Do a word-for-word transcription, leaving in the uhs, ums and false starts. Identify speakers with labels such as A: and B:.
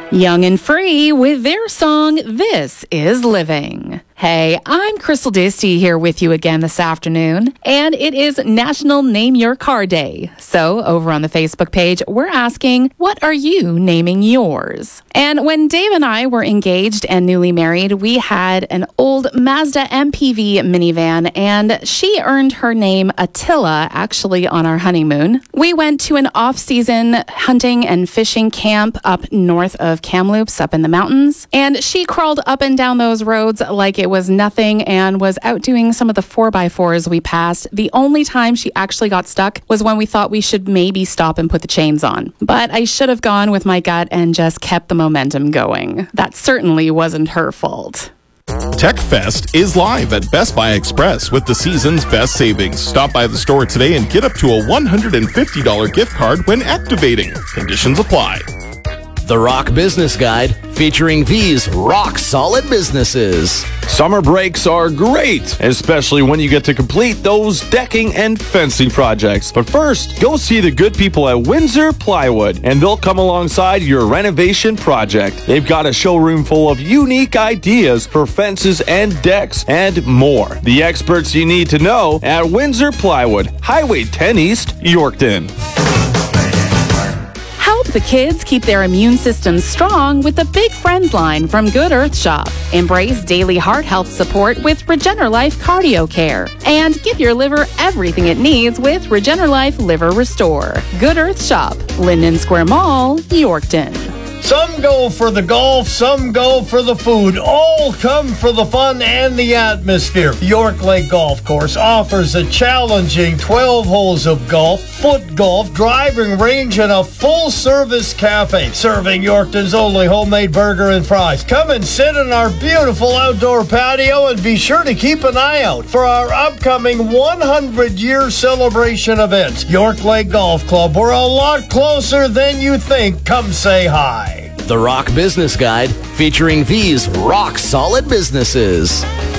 A: Young and Free with their song, This Is Living. Hey, I'm Crystal Disty here with you again this afternoon, and it is National Name Your Car Day. So over on the Facebook page, we're asking, what are you naming yours? And when Dave and I were engaged and newly married, we had an old Mazda M P V minivan, and she earned her name Attila actually on our honeymoon. We went to an off-season hunting and fishing camp up north of Kamloops up in the mountains, and she crawled up and down those roads like it was nothing and was out doing some of the four by fours we passed. The only time she actually got stuck was when we thought we should maybe stop and put the chains on. But I should have gone with my gut and just kept the momentum going. That certainly wasn't her fault.
B: Tech Fest is live at Best Buy Express with the season's best savings. Stop by the store today and get up to a one hundred fifty dollars gift card when activating. Conditions apply.
C: The Rock Business Guide, featuring these rock-solid businesses.
D: Summer breaks are great, especially when you get to complete those decking and fencing projects. But first, go see the good people at Windsor Plywood, and they'll come alongside your renovation project. They've got a showroom full of unique ideas for fences and decks and more. The experts you need to know at Windsor Plywood, Highway ten East, Yorkton.
A: Help the kids keep their immune systems strong with the Big Friends line from Good Earth Shop. Embrace daily heart health support with Regenerlife Cardio Care. And give your liver everything it needs with Regenerlife Liver Restore. Good Earth Shop, Linden Square Mall, Yorkton.
E: Some go for the golf, some go for the food. All come for the fun and the atmosphere. York Lake Golf Course offers a challenging twelve holes of golf, foot golf, driving range, and a full-service cafe, serving Yorkton's only homemade burger and fries. Come and sit in our beautiful outdoor patio and be sure to keep an eye out for our upcoming one hundred year celebration events. York Lake Golf Club, we're a lot closer than you think. Come say hi.
C: The Rock Business Guide, featuring these rock-solid businesses.